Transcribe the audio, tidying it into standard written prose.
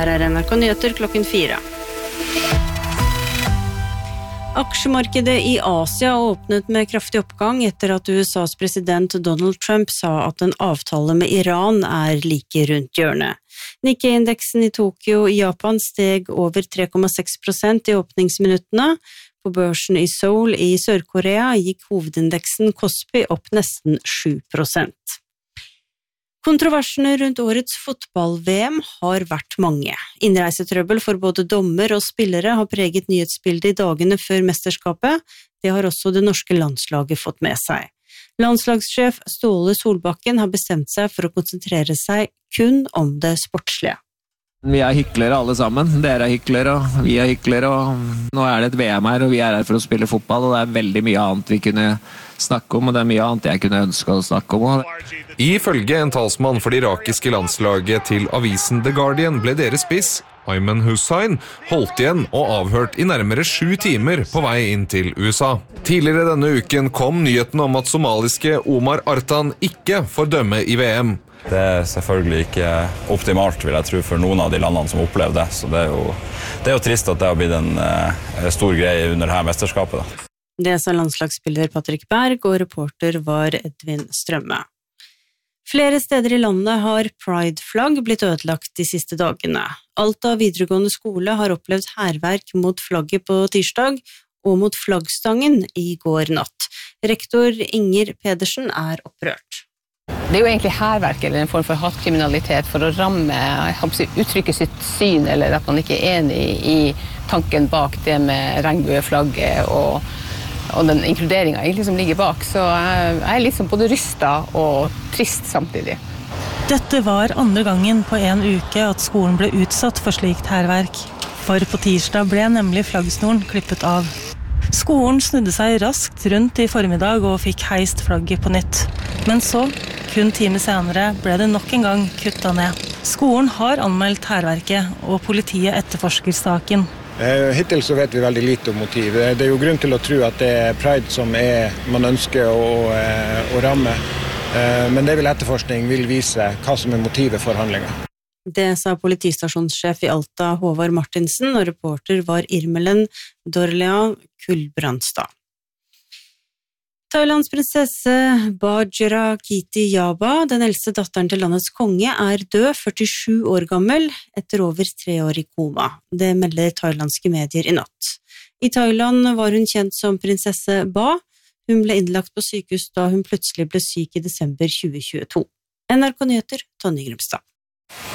Her NRK Nyheter klokken 4. Aksjemarkedet i Asia åpnet med kraftig oppgang etter at USAs president Donald Trump sa at en avtale med Iran like rundt hjørnet. Nikkei-indeksen i Tokyo i Japan steg over 3,6% i åpningsminuttene. På børsen i Seoul i Sør-Korea gikk hovedindeksen Kospi opp nesten 7%. Kontroversene rundt årets fotball-VM har vært mange. Innreisetrøbbel for både dommer og spillere har preget nyhetsbildet i dagene før mesterskapet. Det har også det norske landslaget fått med seg. Landslagssjef Ståle Solbakken har bestemt seg for å konsentrere seg kun om det sportslige. Vi hyklere alle sammen. Dere hyklere, og vi hyklere, og nå det et VM her, og vi her for å spille fotball, og det veldig mye annet vi kunne snakke om, og det mye annet jeg kunne ønske å snakke om. Ifølge en talsmann for det irakiske landslaget til avisen The Guardian ble deres spiss, Ayman Hussain, holdt igjen og avhørt i nærmere 7 timer på vei inn til USA. Tidligere denne uken kom nyheten om at somaliske Omar Artan ikke får dømme i VM. Det selvfølgelig ikke optimalt, vil jeg tro, for noen av de landene som opplever det. Så det jo trist at det har blitt en stor greie under dette mesterskapet. Da. Det sa landslagsspiller Patrick Berg, og reporter var Edvin Strømme. Flere steder i landet har Pride-flagg blitt ødelagt de siste dagene. Alta videregående skole har opplevd hærverk mot flagget på tirsdag, og mot flaggstangen i går natt. Rektor Inger Pedersen opprørt. Det jo egentlig hærverk eller en form for hatkriminalitet for å ramme, uttrykke sitt syn, eller at man ikke enig i tanken bak det med regnbueflagget og den inkluderingen egentlig som ligger bak. Så jeg liksom både rystet og trist samtidig. Dette var andre gangen på en uke at skolen ble utsatt for slikt hærverk. For på tirsdag ble nemlig flaggsnoren klippet av. Skolen snudde seg raskt rundt i formiddag og fikk heist flagget på nytt. Men så, kun time senere, ble det nok en gang kuttet ned. Skolen har anmeldt hærverket, og politiet etterforsker saken. Hittil så vet vi veldig lite om motiv. Det jo grunn til å tro at det Pride som man ønsker å ramme. Men det etterforskning vil vise hva som motivet for handlingen. Det sa politistasjonssjef i Alta Håvard Martinsen, og reporter var Irmelen Dorlean Kullbrandstad. Thailands prinsesse Bajra Kiti Yaba, den eldste datteren til landets konge, død, 47 år gammel, etter over 3 år i koma. Det melder thailandske medier i natt. I Thailand var hun kjent som prinsesse Ba. Hun ble innlagt på sykehus da hun plutselig ble syk i desember 2022. NRK Nyheter, Tonje Grumstad.